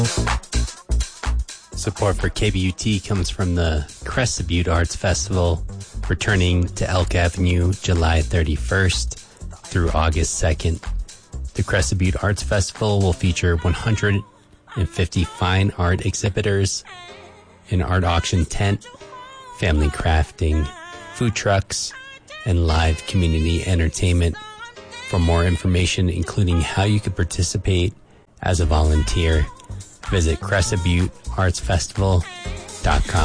Support for KBUT comes from the Crested Butte Arts Festival, returning to Elk Avenue July 31st through August 2nd. The Crested Butte Arts Festival will feature 150 fine art exhibitors, an art auction tent, family crafting, food trucks, and live community entertainment. For more information, including how you could participate as a volunteer, visit CrestedButteArtsFestival.com.